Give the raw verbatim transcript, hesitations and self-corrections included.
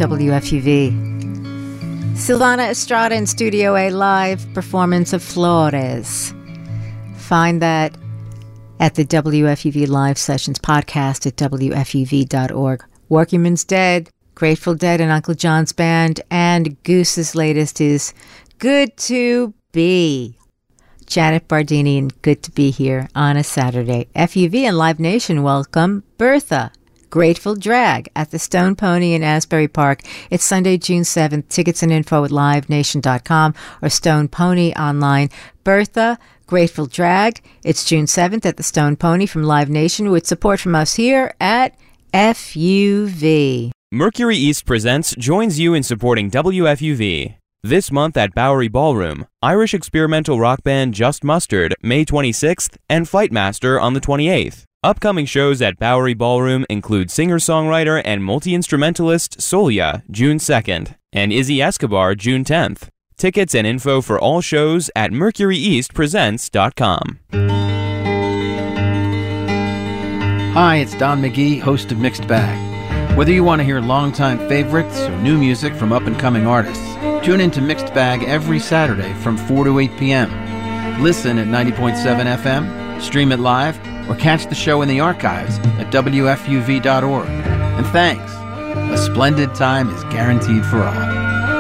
W F U V. Silvana Estrada in Studio A live performance of Flores. Find that at the W F U V Live Sessions podcast at W F U V dot org. Workingman's Dead, Grateful Dead and Uncle John's Band, and Goose's latest is Good to Be. Janet Bardini and Good to Be here on a Saturday. F U V and Live Nation welcome Bertha, Grateful Drag at the Stone Pony in Asbury Park. It's Sunday, June seventh. Tickets and info at live nation dot com or Stone Pony online. Bertha, Grateful Drag. It's June seventh at the Stone Pony from Live Nation with support from us here at F U V. Mercury East Presents joins you in supporting W F U V. This month at Bowery Ballroom, Irish experimental rock band Just Mustard, May twenty-sixth, and Fightmaster on the twenty-eighth. Upcoming shows at Bowery Ballroom include singer-songwriter and multi-instrumentalist Solia, June second, and Izzy Escobar, June tenth. Tickets and info for all shows at mercury east presents dot com. Hi, it's Don McGee, host of Mixed Bag. Whether you want to hear longtime favorites or new music from up-and-coming artists, tune in to Mixed Bag every Saturday from four to eight p.m. Listen at ninety point seven F M, stream it live, or catch the show in the archives at W F U V dot org. And thanks. A splendid time is guaranteed for all.